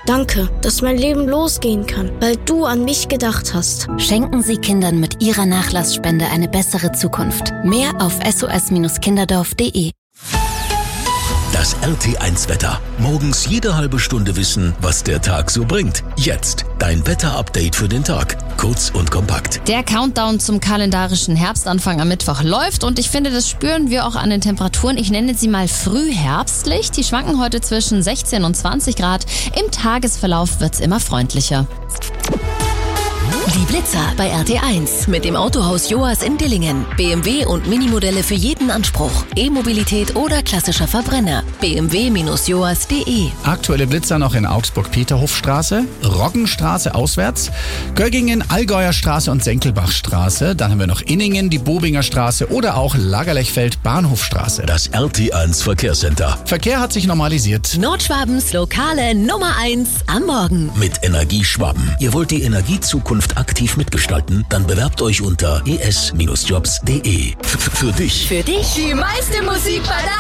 Danke, dass mein Leben losgehen kann, weil du an mich gedacht hast. Schenken Sie Kindern mit Ihrer Nachlassspende eine bessere Zukunft. Mehr auf sos-kinderdorf.de. Das RT1-Wetter. Morgens jede halbe Stunde wissen, was der Tag so bringt. Jetzt dein Wetter-Update für den Tag. Kurz und kompakt. Der Countdown zum kalendarischen Herbstanfang am Mittwoch läuft und ich finde, das spüren wir auch an den Temperaturen. Ich nenne sie mal frühherbstlich. Die schwanken heute zwischen 16 und 20 Grad. Im Tagesverlauf wird's immer freundlicher. Die Blitzer bei RT1 mit dem Autohaus Joas in Dillingen. BMW und Minimodelle für jeden Anspruch. E-Mobilität oder klassischer Verbrenner. bmw-joas.de. Aktuelle Blitzer noch in Augsburg-Peterhofstraße, Roggenstraße auswärts, Göggingen, Allgäuer Straße und Senkelbachstraße. Dann haben wir noch Inningen, die Bobinger Straße oder auch Lagerlechfeld, Bahnhofstraße. Das RT1 Verkehrscenter. Verkehr hat sich normalisiert. Nordschwabens lokale Nummer 1 am Morgen. Mit Energieschwaben. Ihr wollt die Energiezukunft aktiv mitgestalten? Dann bewerbt euch unter es-jobs.de. Für dich. Für dich die meiste Musik bei der